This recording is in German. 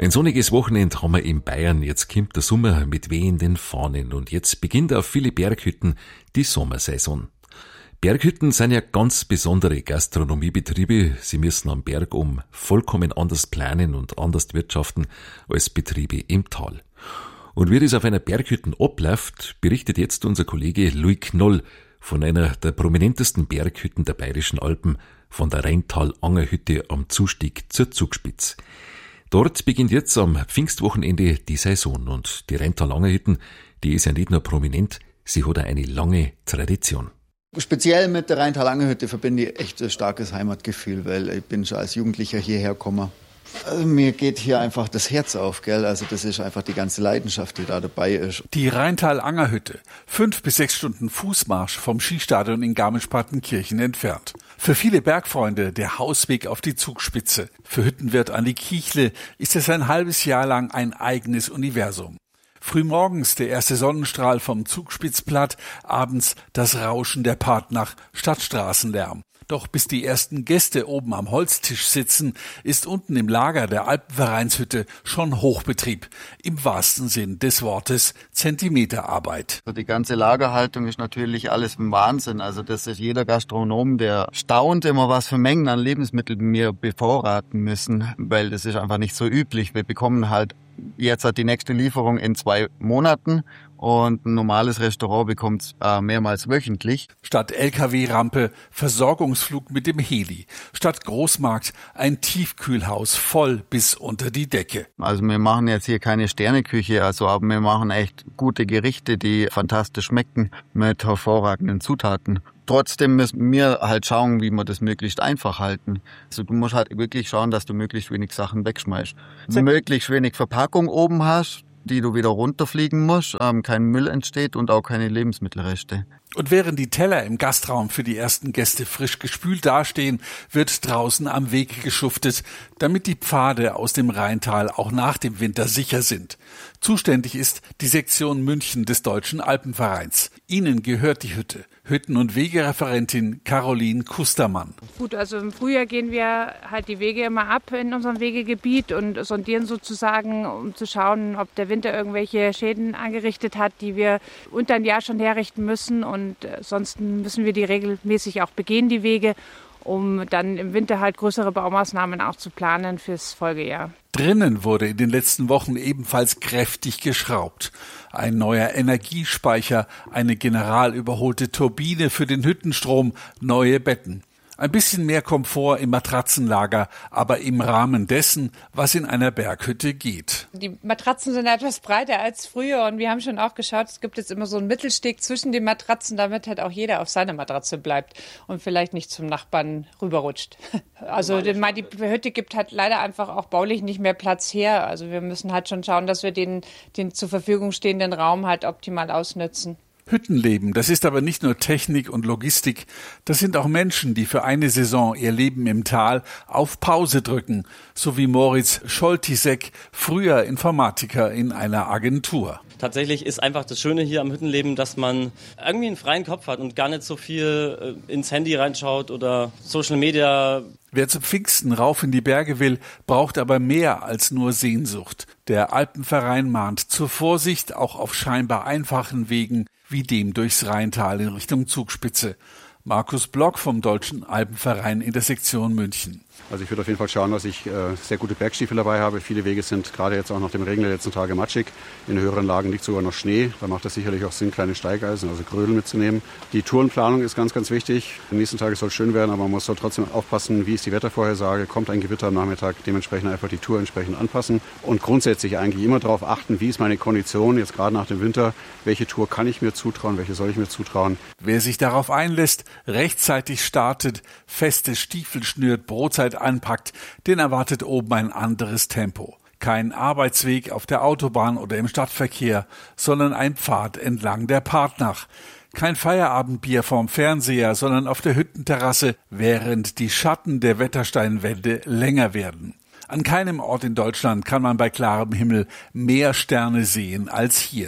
Ein sonniges Wochenende haben wir in Bayern. Jetzt kommt der Sommer mit wehenden Fahnen und jetzt beginnt auf viele Berghütten die Sommersaison. Berghütten sind ja ganz besondere Gastronomiebetriebe. Sie müssen am Berg vollkommen anders planen und anders wirtschaften als Betriebe im Tal. Und wie das auf einer Berghütte abläuft, berichtet jetzt unser Kollege Louis Knoll von einer der prominentesten Berghütten der Bayerischen Alpen, von der Rheintal-Anger-Hütte am Zustieg zur Zugspitz. Dort beginnt jetzt am Pfingstwochenende die Saison und die Rheintal-Anger-Hütten, die ist ja nicht nur prominent, sie hat auch eine lange Tradition. Speziell mit der Rheintal-Anger-Hütte verbinde ich echt ein starkes Heimatgefühl, weil ich bin schon als Jugendlicher hierher gekommen. Also mir geht hier einfach das Herz auf, gell? Also das ist einfach die ganze Leidenschaft, die da dabei ist. Die Rheintal-Anger-Hütte, 5 bis 6 Stunden Fußmarsch vom Skistadion in Garmisch-Partenkirchen entfernt. Für viele Bergfreunde der Hausweg auf die Zugspitze. Für Hüttenwirt Andi Kiechle ist es ein halbes Jahr lang ein eigenes Universum. Frühmorgens der erste Sonnenstrahl vom Zugspitzplatt, abends das Rauschen der Partnach, Stadtstraßenlärm. Doch bis die ersten Gäste oben am Holztisch sitzen, ist unten im Lager der Alpenvereinshütte schon Hochbetrieb. Im wahrsten Sinn des Wortes Zentimeterarbeit. Die ganze Lagerhaltung ist natürlich alles ein Wahnsinn. Also das ist jeder Gastronom, der staunt immer, was für Mengen an Lebensmitteln wir bevorraten müssen, weil das ist einfach nicht so üblich. Wir bekommen halt jetzt die nächste Lieferung in 2 Monaten und ein normales Restaurant bekommt es mehrmals wöchentlich. Statt LKW-Rampe Versorgungsflug mit dem Heli. Statt Großmarkt ein Tiefkühlhaus voll bis unter die Decke. Also wir machen jetzt hier keine Sterneküche, aber wir machen echt gute Gerichte, die fantastisch schmecken mit hervorragenden Zutaten. Trotzdem müssen wir halt schauen, wie wir das möglichst einfach halten. Also du musst halt wirklich schauen, dass du möglichst wenig Sachen wegschmeißt. Möglichst wenig Verpackung oben hast, die du wieder runterfliegen musst, kein Müll entsteht und auch keine Lebensmittelreste. Und während die Teller im Gastraum für die ersten Gäste frisch gespült dastehen, wird draußen am Weg geschuftet, damit die Pfade aus dem Rheintal auch nach dem Winter sicher sind. Zuständig ist die Sektion München des Deutschen Alpenvereins. Ihnen gehört die Hütte. Hütten- und Wegereferentin Caroline Kustermann. Gut, also im Frühjahr gehen wir halt die Wege immer ab in unserem Wegegebiet und sondieren sozusagen, um zu schauen, ob der Winter irgendwelche Schäden angerichtet hat, die wir unter ein Jahr schon herrichten müssen. Und ansonsten müssen wir die regelmäßig auch begehen, die Wege, um dann im Winter halt größere Baumaßnahmen auch zu planen fürs Folgejahr. Drinnen wurde in den letzten Wochen ebenfalls kräftig geschraubt. Ein neuer Energiespeicher, eine generalüberholte Turbine für den Hüttenstrom, neue Betten. Ein bisschen mehr Komfort im Matratzenlager, aber im Rahmen dessen, was in einer Berghütte geht. Die Matratzen sind etwas breiter als früher und wir haben schon auch geschaut, es gibt jetzt immer so einen Mittelsteg zwischen den Matratzen, damit halt auch jeder auf seiner Matratze bleibt und vielleicht nicht zum Nachbarn rüberrutscht. Also die Hütte gibt halt leider einfach auch baulich nicht mehr Platz her. Also wir müssen halt schon schauen, dass wir den zur Verfügung stehenden Raum halt optimal ausnutzen. Hüttenleben, das ist aber nicht nur Technik und Logistik, das sind auch Menschen, die für eine Saison ihr Leben im Tal auf Pause drücken, so wie Moritz Scholtisek, früher Informatiker in einer Agentur. Tatsächlich ist einfach das Schöne hier am Hüttenleben, dass man irgendwie einen freien Kopf hat und gar nicht so viel ins Handy reinschaut oder Social Media. Wer zu Pfingsten rauf in die Berge will, braucht aber mehr als nur Sehnsucht. Der Alpenverein mahnt zur Vorsicht auch auf scheinbar einfachen Wegen wie dem durchs Rheintal in Richtung Zugspitze. Markus Block vom Deutschen Alpenverein in der Sektion München. Also ich würde auf jeden Fall schauen, dass ich sehr gute Bergstiefel dabei habe. Viele Wege sind gerade jetzt auch nach dem Regen der letzten Tage matschig. In höheren Lagen liegt sogar noch Schnee. Da macht es sicherlich auch Sinn, kleine Steigeisen, also Grödel mitzunehmen. Die Tourenplanung ist ganz, ganz wichtig. Am nächsten Tag soll es schön werden, aber man muss trotzdem aufpassen, wie ist die Wettervorhersage. Kommt ein Gewitter am Nachmittag, dementsprechend einfach die Tour entsprechend anpassen. Und grundsätzlich eigentlich immer darauf achten, wie ist meine Kondition, jetzt gerade nach dem Winter. Welche Tour kann ich mir zutrauen, welche soll ich mir zutrauen. Wer sich darauf einlässt, rechtzeitig startet, feste Stiefel schnürt, Brotzeit anpackt, den erwartet oben ein anderes Tempo. Kein Arbeitsweg auf der Autobahn oder im Stadtverkehr, sondern ein Pfad entlang der Partnach. Kein Feierabendbier vorm Fernseher, sondern auf der Hüttenterrasse, während die Schatten der Wettersteinwände länger werden. An keinem Ort in Deutschland kann man bei klarem Himmel mehr Sterne sehen als hier.